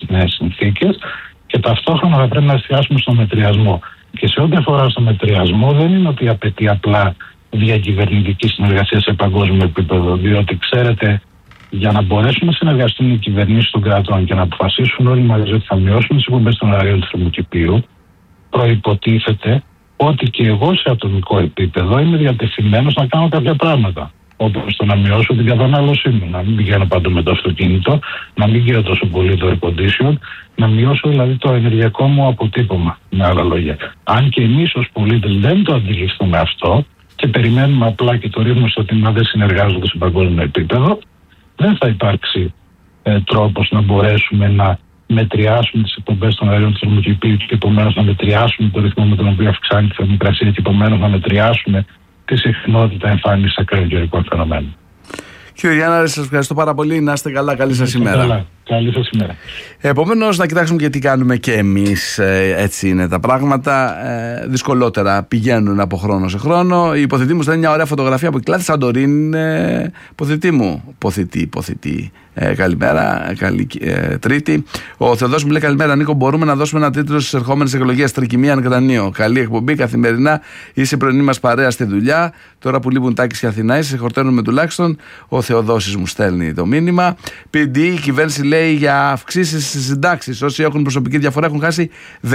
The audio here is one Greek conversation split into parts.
νέες συνθήκες και ταυτόχρονα θα πρέπει να εστιάσουμε στο μετριασμό. Και σε ό,τι αφορά στο μετριασμό, δεν είναι ότι απαιτεί απλά διακυβερνητική συνεργασία σε παγκόσμιο επίπεδο, διότι ξέρετε, για να μπορέσουν να συνεργαστούν οι κυβερνήσεις των κρατών και να αποφασίσουν όλοι μαζί ότι θα μειώσουν τις εκπομπές των αερίων του θερμοκηπίου, προϋποτίθεται ότι και εγώ σε ατομικό επίπεδο είμαι διατεθειμένος να κάνω κάποια πράγματα. Όπως το να μειώσω την κατανάλωσή μου, να μην πηγαίνω παντού με το αυτοκίνητο, να μην γύρω τόσο πολύ το air condition, να μειώσω δηλαδή το ενεργειακό μου αποτύπωμα, με άλλα λόγια. Αν και εμείς ως πολίτες δεν το αντιληφθούμε αυτό και περιμένουμε απλά και το ρίχνουμε στο ότι δεν συνεργάζονται σε παγκόσμιο επίπεδο, δεν θα υπάρξει τρόπος να μπορέσουμε να μετριάσουμε τις εκπομπές των αερίων του θερμοκηπίου και επομένως να μετριάσουμε το ρυθμό με τον οποίο αυξάνει τη θερμοκρασία και επομένως να μετριάσουμε τη συχνότητα εμφάνισης ακραίων καιρικών φαινομένων. Κύριε Γιάνναρη, σας ευχαριστώ πάρα πολύ. Να είστε καλά. Καλή σας ημέρα. Καλά. Καλή σας ημέρα. Επομένως, να κοιτάξουμε και τι κάνουμε και εμείς. Έτσι είναι τα πράγματα. Δυσκολότερα πηγαίνουν από χρόνο σε χρόνο. Η υποθετή μου στέλνει μια ωραία φωτογραφία που κυκλάθη Σαντορίνη. Υποθετή μου. Υποθετή. Καλημέρα. Καλή Τρίτη. Ο Θεοδός μου λέει: καλημέρα, Νίκο. Μπορούμε να δώσουμε ένα τίτλο στις ερχόμενες εκλογές? Τρικυμία Ανκρανίο. Καλή εκπομπή καθημερινά. Είσαι πρωινή μας παρέα στη δουλειά. Τώρα που λείπουν Τάκης και Αθηνάης, σε χορταίνουμε τουλάχιστον. Ο Θεοδόσης μου στέλνει το μήνυμα. PD, η κυβέρνηση λέει για αυξήσεις στις συντάξεις. Όσοι έχουν προσωπική διαφορά έχουν χάσει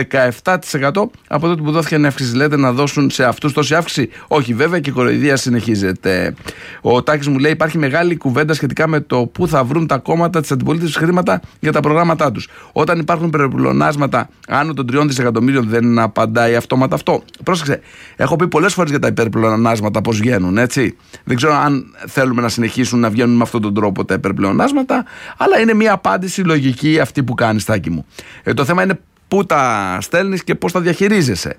17% από τότε που δόθηκε η αύξηση. Λέτε να δώσουν σε αυτούς τόση αύξηση? Όχι, βέβαια, και η κοροϊδία συνεχίζεται. Ο Τάκης μου λέει: υπάρχει μεγάλη κουβέντα σχετικά με το πού θα βρουν τα κόμματα της αντιπολίτευσης χρήματα για τα προγράμματά τους. Όταν υπάρχουν υπερπλεονάσματα άνω των 3 δισεκατομμύριων, δεν απαντάει αυτόματα αυτό? Πρόσεξε, έχω πει πολλές φορές για τα υπερπλεονάσματα πώς βγαίνουν, έτσι. Δεν ξέρω αν θέλουμε να συνεχίσουν να βγαίνουν με αυτόν τον τρόπο τα υπερπλεονάσματα, αλλά είναι μια απάντηση λογική αυτή που κάνεις, Τάκη μου. Το θέμα είναι πού τα στέλνεις και πώς τα διαχειρίζεσαι.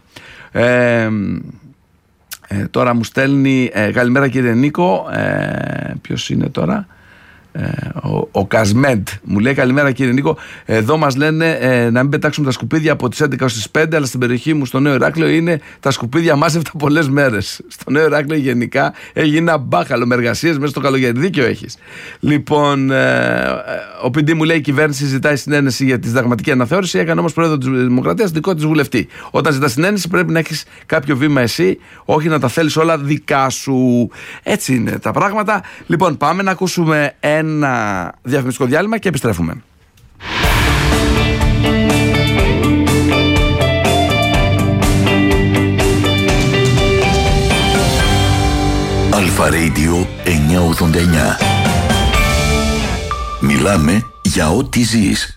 Τώρα μου στέλνει καλημέρα κύριε Νίκο. Ποιος είναι τώρα? Ο Κασμέντ μου λέει: καλημέρα κύριε Νίκο. Εδώ μας λένε να μην πετάξουμε τα σκουπίδια από τις 11 στις 5, αλλά στην περιοχή μου στο Νέο Ηράκλειο είναι τα σκουπίδια μάζευτα πολλές μέρες. Στο Νέο Ηράκλειο γενικά έγινε ένα μπάχαλο με εργασίες μέσα στο καλοκαίρι. Δίκιο έχεις. Λοιπόν, ο PD μου λέει: η κυβέρνηση ζητάει συνένεση για τη συνταγματική αναθεώρηση. Έκανε όμως πρόεδρο της Δημοκρατίας δικό της βουλευτή. Όταν ζητάς συνένεση πρέπει να έχεις κάποιο βήμα εσύ, όχι να τα θέλεις όλα δικά σου. Έτσι είναι τα πράγματα. Λοιπόν, πάμε να ακούσουμε ένα διαφημιστικό διάλειμμα και επιστρέφουμε. Αλφα Radio 989. Μιλάμε για ό,τι ζεις.